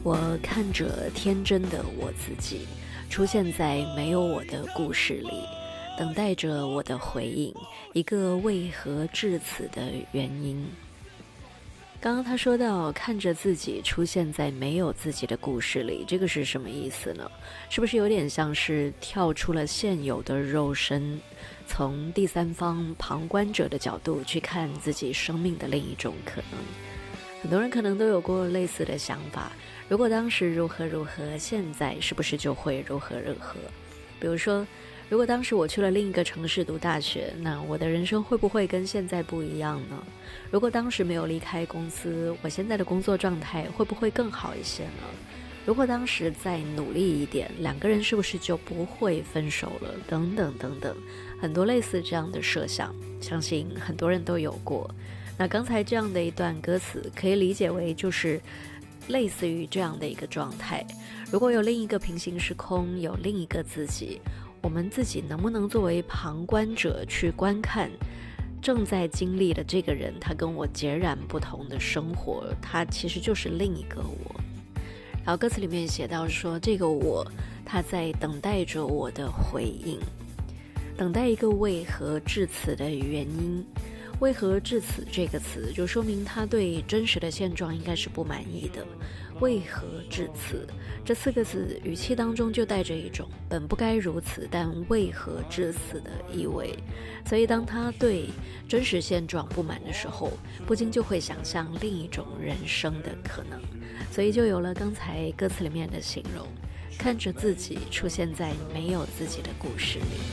我看着天真的我自己，出现在没有我的故事里，等待着我的回应，一个为何至此的原因。刚刚他说到看着自己出现在没有自己的故事里，这个是什么意思呢？是不是有点像是跳出了现有的肉身，从第三方旁观者的角度去看自己生命的另一种可能？很多人可能都有过类似的想法，如果当时如何如何，现在是不是就会如何如何？比如说，如果当时我去了另一个城市读大学，那我的人生会不会跟现在不一样呢？如果当时没有离开公司，我现在的工作状态会不会更好一些呢？如果当时再努力一点，两个人是不是就不会分手了？等等等等，很多类似这样的设想，相信很多人都有过。那刚才这样的一段歌词可以理解为就是类似于这样的一个状态，如果有另一个平行时空，有另一个自己，我们自己能不能作为旁观者去观看正在经历的这个人，他跟我截然不同的生活，他其实就是另一个我。然后歌词里面写到说，这个我他在等待着我的回应，等待一个为何至此的原因。为何至此这个词就说明他对真实的现状应该是不满意的。为何至此这四个字语气当中就带着一种本不该如此但为何至此的意味，所以当他对真实现状不满的时候，不禁就会想象另一种人生的可能，所以就有了刚才歌词里面的形容，看着自己出现在没有自己的故事里。